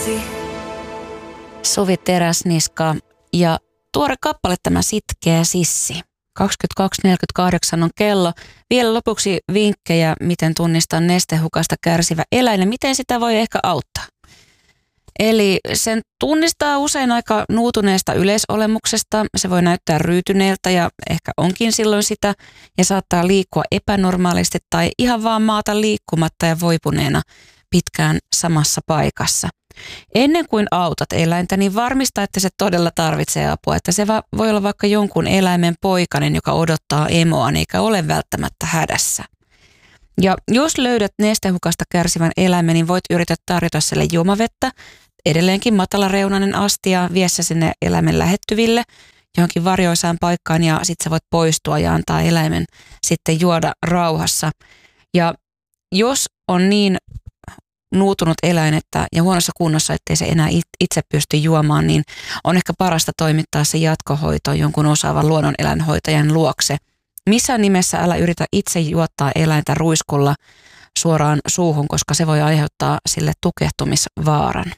Suvi Teräsniska ja tuore kappale tämä Sitkeä sissi. 22.48 on kello. Vielä lopuksi vinkkejä, miten tunnistaa nestehukasta kärsivä eläin ja miten sitä voi ehkä auttaa. Eli sen tunnistaa usein aika nuutuneesta yleisolemuksesta. Se voi näyttää ryytyneeltä ja ehkä onkin silloin sitä ja saattaa liikkua epänormaalisti tai ihan vaan maata liikkumatta ja voipuneena pitkään samassa paikassa. Ennen kuin autat eläintä, niin varmista, että se todella tarvitsee apua. Että se voi olla vaikka jonkun eläimen poikainen, joka odottaa emoaan eikä ole välttämättä hädässä. Ja jos löydät nestehukasta kärsivän eläimen, niin voit yrittää tarjota sille juomavettä. Edelleenkin matalareunainen astia, vie se sinne eläimen lähettyville johonkin varjoisaan paikkaan ja sitten sä voit poistua ja antaa eläimen sitten juoda rauhassa. Ja jos on niin nuutunut eläin ja huonossa kunnossa, ettei se enää itse pysty juomaan, niin on ehkä parasta toimittaa se jatkohoito jonkun osaavan luonnoneläinhoitajan luokse. Missään nimessä älä yritä itse juottaa eläintä ruiskulla suoraan suuhun, koska se voi aiheuttaa sille tukehtumisvaaran.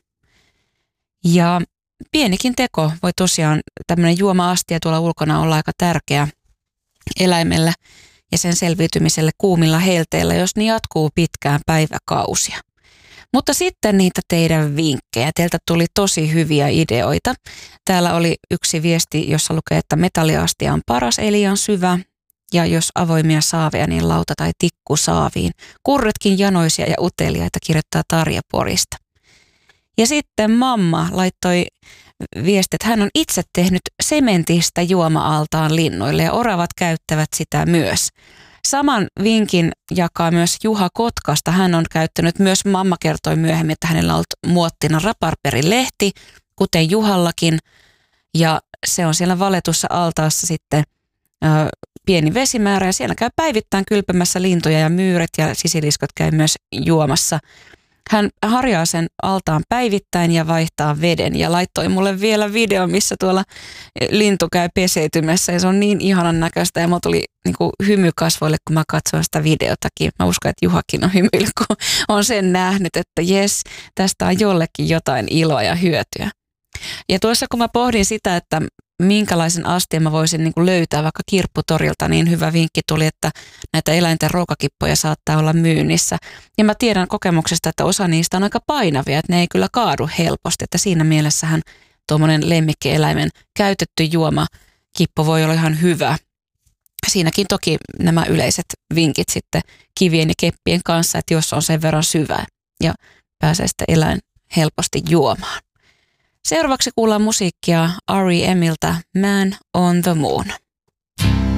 Ja pienikin teko voi tosiaan, tämmöinen juoma-astia tuolla ulkona olla aika tärkeä eläimelle ja sen selviytymiselle kuumilla helteillä, jos ne jatkuu pitkään päiväkausia. Mutta sitten niitä teidän vinkkejä. Teiltä tuli tosi hyviä ideoita. Täällä oli yksi viesti, jossa lukee, että metalliastia on paras, eli liian syvä. Ja jos avoimia saaveja, niin lauta tai tikku saaviin. Kurretkin janoisia ja uteliaita, kirjoittaa Tarja Porista. Ja sitten mamma laittoi viesti, että hän on itse tehnyt sementistä juoma-altaan linnuille ja oravat käyttävät sitä myös. Saman vinkin jakaa myös Juha Kotkasta. Hän on käyttänyt myös, mamma kertoi myöhemmin, että hänellä on ollut muottina raparperilehti, kuten Juhallakin. Ja se on siellä valetussa altaassa sitten pieni vesimäärä ja siellä käy päivittäin kylpemässä lintuja ja myyret ja sisiliskot käy myös juomassa. Hän harjaa sen altaan päivittäin ja vaihtaa veden ja laittoi mulle vielä video, missä tuolla lintu käy peseytymässä ja se on niin ihanan näköistä ja mulla tuli niinku hymy kasvoille, kun mä katsoin sitä videotakin. Mä uskon, että Juhakin on hymyillyt, kun on sen nähnyt, että jes, tästä on jollekin jotain iloa ja hyötyä. Ja tuossa kun mä pohdin sitä, että minkälaisen astian mä voisin niin kuin löytää vaikka kirpputorilta, niin hyvä vinkki tuli, että näitä eläinten ruokakippoja saattaa olla myynnissä. Ja mä tiedän kokemuksesta, että osa niistä on aika painavia, että ne ei kyllä kaadu helposti. Että siinä mielessähän tuommoinen lemmikkieläimen käytetty juomakippo voi olla ihan hyvä. Siinäkin toki nämä yleiset vinkit sitten kivien ja keppien kanssa, että jos on sen verran syvä ja pääsee sitten eläin helposti juomaan. Seuraavaksi kuullaan musiikkia R.E.M:iltä Man on the Moon.